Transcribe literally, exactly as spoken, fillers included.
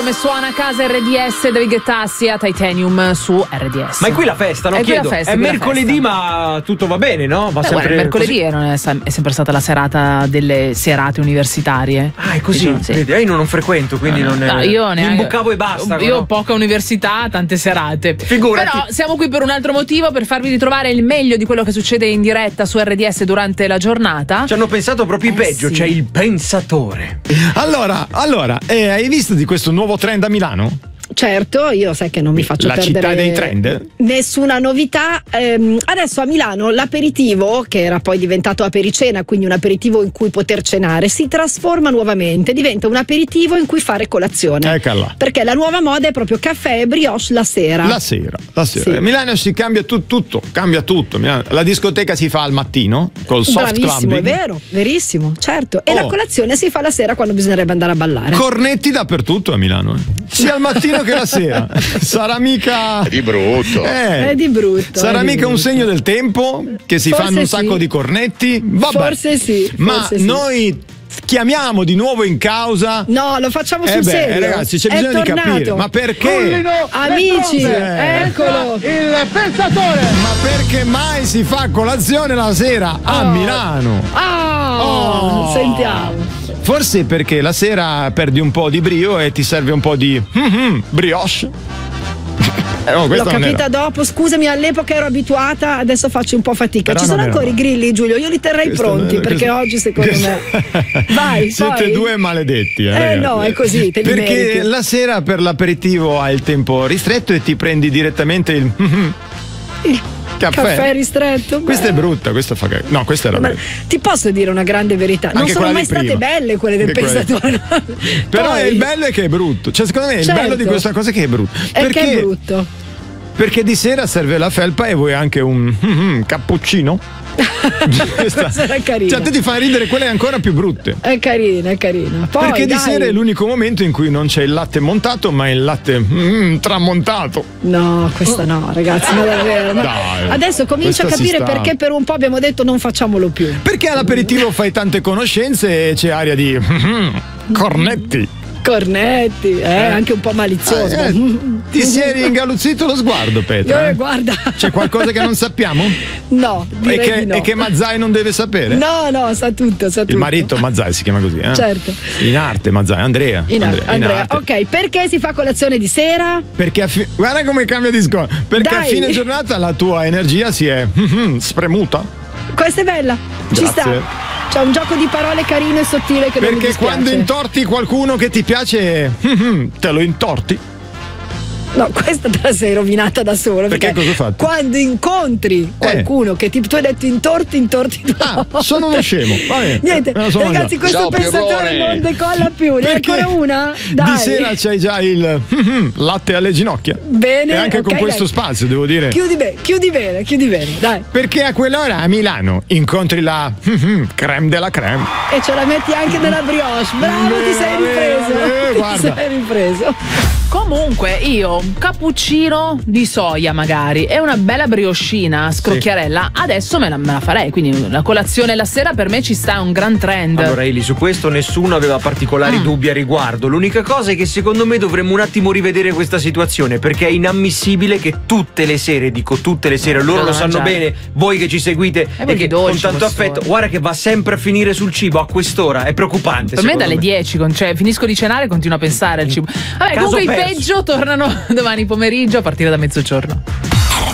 come suona a casa R D S, David Guetta, sia Titanium su R D S. Ma è qui la festa, no? È Chiedo. Festa, è è mercoledì, festa. ma tutto va bene, no? Va Beh, sempre guarda, mercoledì così. non è, è sempre stata la serata delle serate universitarie. Ah, è così? Sì. Vedi, io non frequento, quindi non è. No, io mi neanche- imbucavo e basta. Io no? ho poca università, tante serate. Figurati. Però siamo qui per un altro motivo, per farvi ritrovare il meglio di quello che succede in diretta su R D S durante la giornata. Ci hanno pensato proprio i Eh, peggio, sì. c'è il pensatore. Allora, allora eh, hai visto di questo nuovo trend a Milano? Certo, io sai che non mi faccio La perdere città dei trend? nessuna novità. Ehm, adesso a Milano l'aperitivo, che era poi diventato apericena, quindi un aperitivo in cui poter cenare, si trasforma nuovamente, diventa un aperitivo in cui fare colazione. Eccola. Perché la nuova moda è proprio caffè e brioche la sera. La sera, la sera. Sì. A Milano si cambia tu- tutto, cambia tutto. Milano- La discoteca si fa al mattino col soft Bravissimo, è clubbing. vero, verissimo, certo. E Oh. la colazione si fa la sera quando bisognerebbe andare a ballare. Cornetti dappertutto a Milano, eh. sia al mattino che la sera. Sarà mica Di brutto. Eh, È di brutto. Sarà è di mica un brutto. segno del tempo che si Forse fanno un sì. sacco di cornetti? Vabbè. Forse sì, Ma forse sì. noi chiamiamo di nuovo in causa. No, lo facciamo Eh sul beh, serio. ragazzi, c'è È bisogno di tornato. capire. Ma perché? Amici, Eh. eccolo. Il pensatore. Ma perché mai si fa colazione la sera a Oh. Milano? Ah, Oh. sentiamo. Forse perché la sera perdi un po' di brio e ti serve un po' di mm-hmm, brioche. Eh, no, L'ho questa non capita era. dopo, scusami, all'epoca ero abituata, adesso faccio un po' fatica. Però Ci sono non era ancora i male. grilli, Giulio? Io li terrei Questo pronti non- perché questo- oggi secondo me. Vai, Siete poi. due maledetti, eh, Eh, ragazzi. no, è così, te li Perché meriti. la sera per l'aperitivo hai il tempo ristretto e ti prendi direttamente il mm-hmm, Il caffè. caffè ristretto. Questa beh. è brutta, questa fa cagare. No, questa era Ma bella. ti posso dire una grande verità? Non Anche sono quella mai di state prima. belle quelle del Anche quelle- pensatore. Però Poi- è il bello è che è brutto. Cioè, secondo me il Certo. bello di questa cosa è che è brutto. È perché, che è brutto. perché di sera serve la felpa e vuoi anche un mm-hmm, cappuccino. Questa- Questa era carina. Cioè, te ti fai ridere quelle ancora più brutte. È carina, è carina. Poi, Perché di dai. sera è l'unico momento in cui non c'è il latte montato, ma il latte mm, tramontato. No, questa no, ragazzi, ma davvero. ma- Dai, Adesso comincio a questa si capire sta- perché per un po' abbiamo detto non facciamolo più. Perché all'aperitivo fai tante conoscenze e c'è aria di mm, cornetti. Cornetti, eh, anche un po' malizioso. Eh, eh, ti si è ingaluzzito lo sguardo, Petra. Eh, eh? guarda. C'è qualcosa che non sappiamo? No, E direi che, di no. e che Mazzai non deve sapere? No, no, sa tutto, sa tutto. Il marito Mazzai si chiama così, eh? Certo. In arte Mazzai, Andrea. In arte, Andrea, in Andrea. arte. Ok, perché si fa colazione di sera? Perché a fi- guarda come cambia discorso. Perché Dai. a fine giornata la tua energia si è mm, spremuta. Questa è bella. Ci Grazie. sta. C'è un gioco di parole carino e sottile che non mi Perché dispiace. quando intorti qualcuno che ti piace, mm, te lo intorti. No, questa te la sei rovinata da sola. Perché cosa ho fatto? Quando incontri qualcuno che ti, tu hai detto intorti, intorti. due Ah, volte. sono uno scemo. Va bene, Niente, me lo sono ragazzi, mangiato. questo Ciao, pensatore Pierrone. non decolla più. Ne hai Perché ancora una? Dai. di sera c'hai già il mm, latte alle ginocchia. Bene. E anche ok, con questo dai. spazio, devo dire. Chiudi bene, chiudi bene, chiudi bene, dai. Perché a quell'ora a Milano incontri la mm, crème della crème. E ce la metti anche nella brioche. Bravo, ti sei ripreso. Eh, Ti guarda. sei ripreso. Comunque io un cappuccino di soia magari e una bella brioscina scrocchiarella adesso me la, me la farei, quindi la colazione la sera per me ci sta, un gran trend. Allora Eli, su questo nessuno aveva particolari Mm. dubbi a riguardo. L'unica cosa è che secondo me dovremmo un attimo rivedere questa situazione, perché è inammissibile che tutte le sere, dico tutte le sere, loro Devono lo sanno mangiare. bene, voi che ci seguite E e poi che che con dolci tanto quest'ora. affetto, guarda che va sempre a finire sul cibo a quest'ora, è preoccupante. Per me secondo dalle dieci, con- cioè finisco di cenare e continuo a pensare al cibo. Vabbè, Caso comunque i perso. peggio tornano domani pomeriggio a partire da mezzogiorno.